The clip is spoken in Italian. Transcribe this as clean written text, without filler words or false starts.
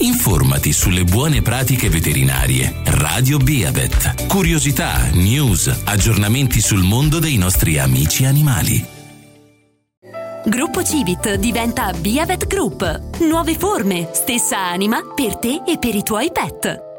Informati sulle buone pratiche veterinarie. Radio Beavet. Curiosità, news, aggiornamenti sul mondo dei nostri amici animali. Gruppo Civit diventa Beavet Group. Nuove forme, stessa anima per te e per i tuoi pet.